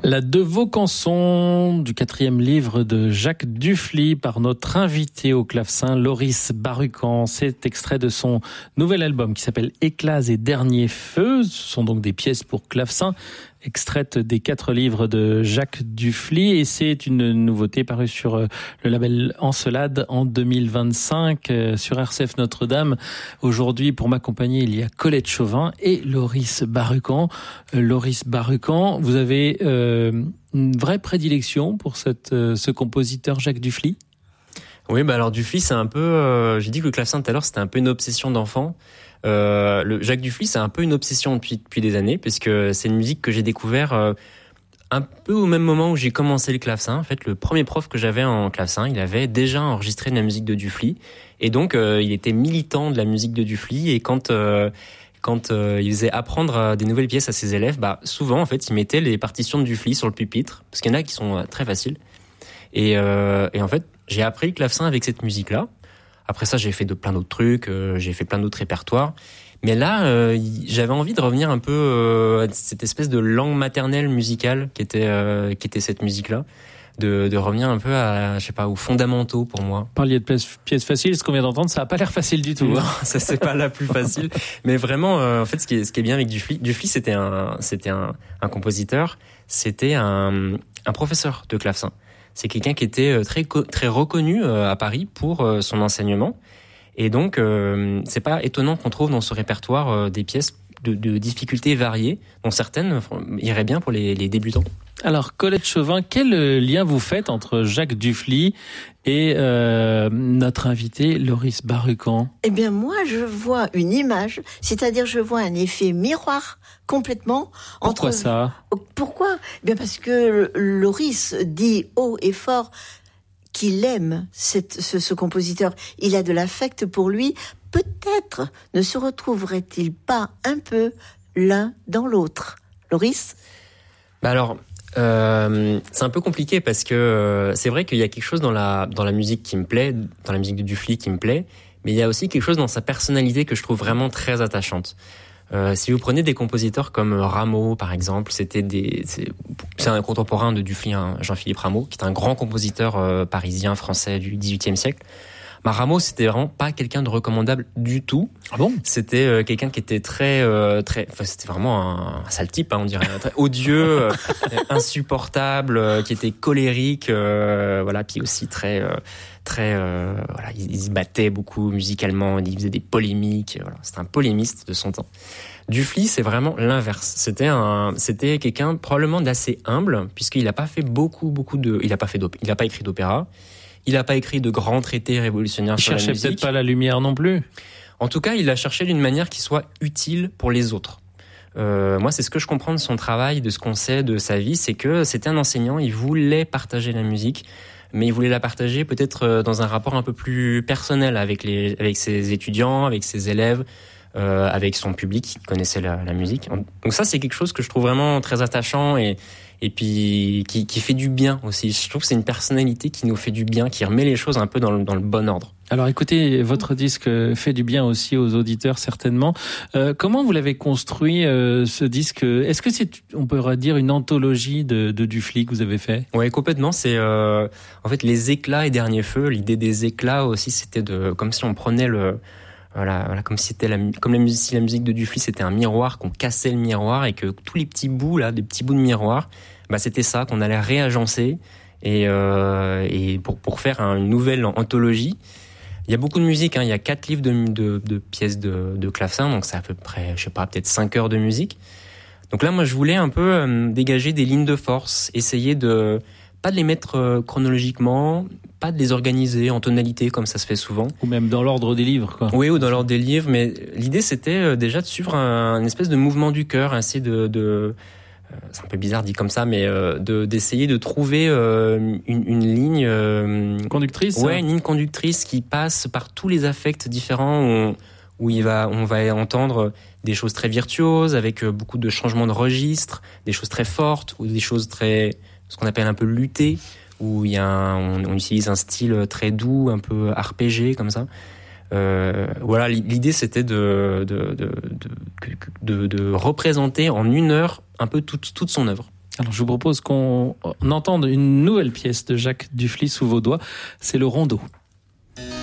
La De Vaucanson du 4e livre de Jacques Dufly par notre invité au clavecin, Loris Barucan. C'est extrait de son nouvel album qui s'appelle Éclats et derniers feux. Ce sont donc des pièces pour clavecin extraites des 4 livres de Jacques Dufly, et c'est une nouveauté parue sur le label Encelade en 2025 sur RCF Notre-Dame. Aujourd'hui, pour m'accompagner, il y a Colette Chauvin et Loris Barucan. Loris Barucan, vous avez une vraie prédilection pour ce compositeur Jacques Dufly? Oui, alors Dufly, c'est un peu... j'ai dit que le clavecin tout à l'heure, c'était un peu une obsession d'enfant. Le Jacques Dufly, c'est un peu une obsession depuis des années, puisque c'est une musique que j'ai découvert un peu au même moment où j'ai commencé le clavecin. En fait, le premier prof que j'avais en clavecin, il avait déjà enregistré de la musique de Dufly, et donc il était militant de la musique de Dufly. Et quand il faisait apprendre des nouvelles pièces à ses élèves, souvent en fait, il mettait les partitions de Dufly sur le pupitre, parce qu'il y en a qui sont très faciles. Et en fait, j'ai appris le clavecin avec cette musique-là. Après ça, j'ai fait plein d'autres trucs, j'ai fait plein d'autres répertoires. Mais là, j'avais envie de revenir un peu à cette espèce de langue maternelle musicale qui était cette musique-là. De revenir un peu à, je sais pas, aux fondamentaux pour moi. Vous parliez de pièces faciles, ce qu'on vient d'entendre, ça a pas l'air facile du tout. Non, ça c'est pas la plus facile. Mais vraiment, en fait, ce qui est bien avec Dufly, c'était un compositeur, c'était un professeur de clavecin. C'est quelqu'un qui était très reconnu à Paris pour son enseignement. Et donc, c'est pas étonnant qu'on trouve dans ce répertoire des pièces de difficultés variées, dont certaines iraient bien pour les débutants. Alors, Colette Chauvin, quel lien vous faites entre Jacques Dufly et notre invité Loris Barucan? Eh bien, moi, je vois une image, c'est-à-dire je vois un effet miroir complètement. Pourquoi ça? Pourquoi? Eh bien, parce que Loris dit haut et fort qu'il aime ce compositeur. Il a de l'affect pour lui. Peut-être ne se retrouverait-il pas un peu l'un dans l'autre? Loris? Alors, c'est un peu compliqué parce que c'est vrai qu'il y a quelque chose dans la musique qui me plaît, dans la musique de Dufly qui me plaît, mais il y a aussi quelque chose dans sa personnalité que je trouve vraiment très attachante. Si vous prenez des compositeurs comme Rameau, par exemple, c'est un contemporain de Dufly, Jean-Philippe Rameau, qui est un grand compositeur parisien, français du XVIIIe siècle. Rameau, c'était vraiment pas quelqu'un de recommandable du tout. Ah bon? C'était quelqu'un qui était c'était vraiment un sale type, on dirait, très odieux, insupportable, qui était colérique, puis aussi il se battait beaucoup musicalement, il faisait des polémiques, c'était un polémiste de son temps. Dufly, c'est vraiment l'inverse. C'était quelqu'un probablement d'assez humble, puisqu'il n'a pas fait il n'a pas écrit d'opéra. Il n'a pas écrit de grands traités révolutionnaires sur la musique. Il cherchait peut-être pas la lumière non plus. En tout cas, il a cherché d'une manière qui soit utile pour les autres. Moi, c'est ce que je comprends de son travail, de ce qu'on sait de sa vie, c'est que c'était un enseignant, il voulait partager la musique, mais il voulait la partager peut-être dans un rapport un peu plus personnel avec ses étudiants, avec ses élèves, avec son public qui connaissait la musique. Donc ça, c'est quelque chose que je trouve vraiment très attachant et puis qui fait du bien aussi. Je trouve que c'est une personnalité qui nous fait du bien, qui remet les choses un peu dans le bon ordre. Alors écoutez, votre disque fait du bien aussi aux auditeurs certainement. Comment vous l'avez construit ce disque? Est-ce que on pourrait dire une anthologie de Dufly que vous avez fait? Ouais, complètement. C'est en fait les éclats et derniers feux. L'idée des éclats aussi, c'était comme si on prenait comme si la musique de Dufly c'était un miroir, qu'on cassait le miroir et que tous les petits bouts des petits bouts de miroir, c'était ça qu'on allait réagencer et pour faire une nouvelle anthologie. Il y a beaucoup de musique, il y a 4 livres de pièces de clavecin, donc c'est à peu près, je sais pas, peut-être 5 heures de musique. Donc là, moi, je voulais un peu dégager des lignes de force, essayer pas de les mettre chronologiquement, pas de les organiser en tonalité comme ça se fait souvent. Ou même dans l'ordre des livres, quoi. Oui, ou dans l'ordre des livres, mais l'idée c'était déjà de suivre un espèce de mouvement du cœur, essayer c'est un peu bizarre dit comme ça, mais d'essayer de trouver une ligne conductrice. Ouais, une ligne conductrice qui passe par tous les affects différents où on va entendre des choses très virtuoses avec beaucoup de changements de registre, des choses très fortes ou des choses ce qu'on appelle un peu luttées, où on utilise un style très doux, un peu arpégé comme ça. L'idée c'était de représenter en 1 heure un peu toute son œuvre. Alors je vous propose qu'on entende une nouvelle pièce de Jacques Dufly sous vos doigts, c'est le Rondeau.